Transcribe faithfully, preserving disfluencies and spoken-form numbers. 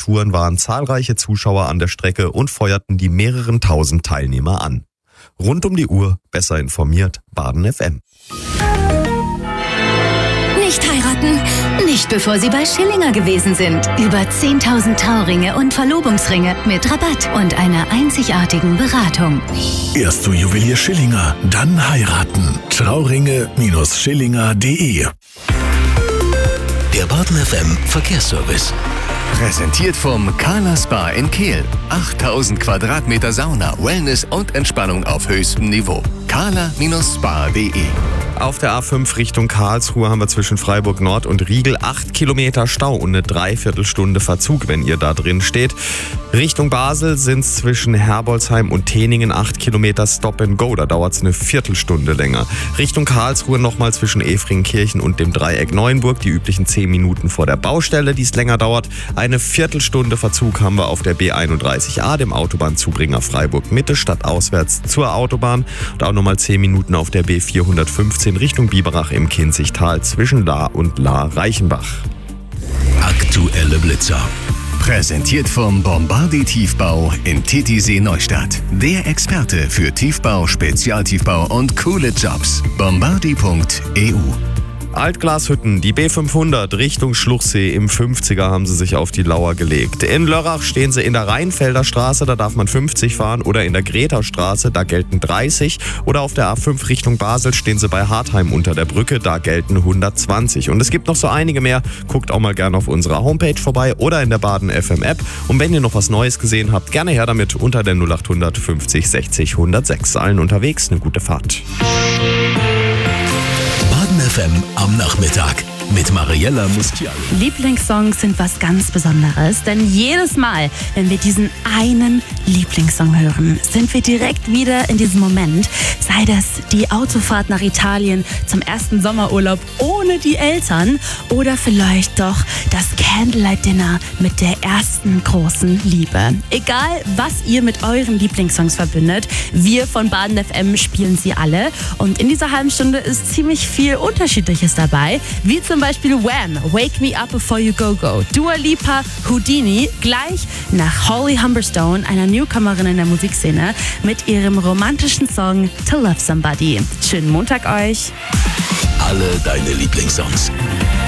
Touren waren zahlreiche Zuschauer an der Strecke und feuerten die mehreren tausend Teilnehmer an. Rund um die Uhr, besser informiert, Baden F M. Nicht heiraten? Nicht bevor Sie bei Schillinger gewesen sind. Über zehntausend Trauringe und Verlobungsringe mit Rabatt und einer einzigartigen Beratung. Erst zu Juwelier Schillinger, dann heiraten. Trauringe Schillinger punkt de. Der Baden F M Verkehrsservice. Präsentiert vom Carla Spa in Kehl. achttausend Quadratmeter Sauna, Wellness und Entspannung auf höchstem Niveau. carla Spa punkt de. Auf der A fünf Richtung Karlsruhe haben wir zwischen Freiburg Nord und Riegel acht Kilometer Stau und eine Dreiviertelstunde Verzug, wenn ihr da drin steht. Richtung Basel sind es zwischen Herbolzheim und Teningen acht Kilometer Stop and Go, da dauert es eine Viertelstunde länger. Richtung Karlsruhe nochmal zwischen Efringkirchen und dem Dreieck Neuenburg, die üblichen zehn Minuten vor der Baustelle, die es länger dauert. Eine Viertelstunde Verzug haben wir auf der B einunddreißig A, dem Autobahnzubringer Freiburg Mitte, stadtauswärts zur Autobahn. Und auch nochmal zehn Minuten auf der B vierhundertfünfzehn Richtung Biberach im Kinzigtal zwischen La und La Reichenbach. Aktuelle Blitzer. Präsentiert vom Bombardier Tiefbau in Titisee Neustadt. Der Experte für Tiefbau, Spezialtiefbau und coole Jobs. bombardier punkt e u. Altglashütten, die B fünfhundert Richtung Schluchsee im fünfziger haben sie sich auf die Lauer gelegt. In Lörrach stehen sie in der Rheinfelder Straße, da darf man fünfzig fahren, oder in der Greta Straße, da gelten dreißig. Oder auf der A fünf Richtung Basel stehen sie bei Hartheim unter der Brücke, da gelten hundertzwanzig. Und es gibt noch so einige mehr, guckt auch mal gerne auf unserer Homepage vorbei oder in der Baden F M App. Und wenn ihr noch was Neues gesehen habt, gerne her damit unter der null acht hundert fünfzig sechzig hundertsechs. Allen unterwegs eine gute Fahrt. Baden F M am Nachmittag mit Mariella Mustial. Lieblingssongs sind was ganz Besonderes, denn jedes Mal, wenn wir diesen einen Lieblingssong hören, sind wir direkt wieder in diesem Moment. Sei das die Autofahrt nach Italien zum ersten Sommerurlaub ohne die Eltern oder vielleicht doch das Candlelight Dinner mit der ersten großen Liebe. Egal, was ihr mit euren Lieblingssongs verbindet, wir von Baden F M spielen sie alle. Und in dieser halben Stunde ist ziemlich viel Unterschiedliches dabei, wie zum Beispiel Wham! Wake Me Up Before You Go Go, Dua Lipa, Houdini, gleich nach Holly Humberstone, einer Newcomerin in der Musikszene, mit ihrem romantischen Song To Love Somebody. Schönen Montag euch! Alle deine Lieblingssongs.